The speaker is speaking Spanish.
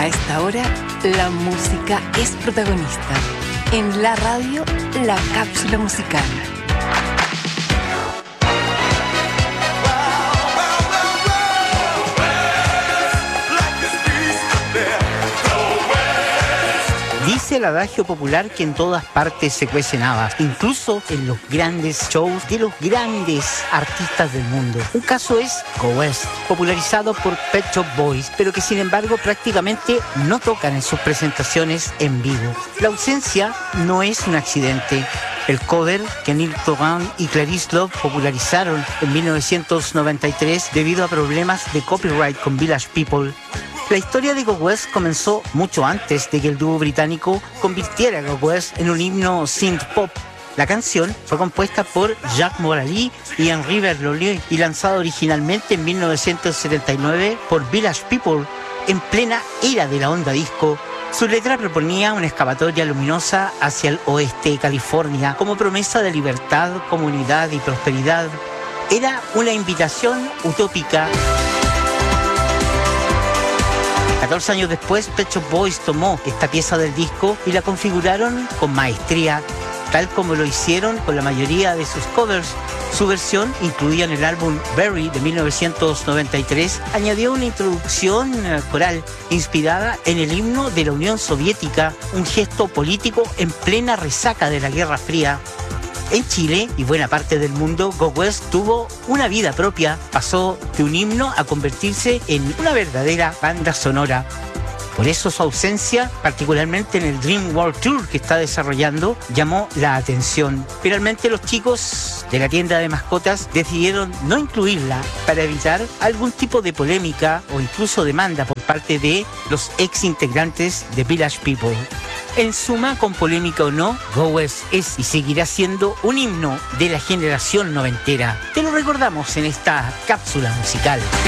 A esta hora, la música es protagonista. En la radio, la cápsula musical. Dice el adagio popular que en todas partes se cuecen habas, incluso en los grandes shows de los grandes artistas del mundo. Un caso es Go West, popularizado por Pet Shop Boys, pero que sin embargo prácticamente no tocan en sus presentaciones en vivo. La ausencia no es un accidente. El cover que Neil Throne y Clarice Love popularizaron en 1993 debido a problemas de copyright con Village People. La historia de Go West comenzó mucho antes de que el dúo británico convirtiera a Go West en un himno synth-pop. La canción fue compuesta por Jacques Morali y Henri Berlolier y lanzada originalmente en 1979 por Village People en plena era de la onda disco. Su letra proponía una escapatoria luminosa hacia el oeste de California como promesa de libertad, comunidad y prosperidad. Era una invitación utópica. 14 años después, Pet Shop Boys tomó esta pieza del disco y la configuraron con maestría, tal como lo hicieron con la mayoría de sus covers. Su versión, incluida en el álbum Berry de 1993, añadió una introducción coral inspirada en el himno de la Unión Soviética, un gesto político en plena resaca de la Guerra Fría. En Chile y buena parte del mundo, Go West tuvo una vida propia. Pasó de un himno a convertirse en una verdadera banda sonora. Por eso su ausencia, particularmente en el Dream World Tour que está desarrollando, llamó la atención. Finalmente los chicos de la tienda de mascotas decidieron no incluirla para evitar algún tipo de polémica o incluso demanda por parte de los ex integrantes de Village People. En suma, con polémica o no, Go West es y seguirá siendo un himno de la generación noventera. Te lo recordamos en esta cápsula musical.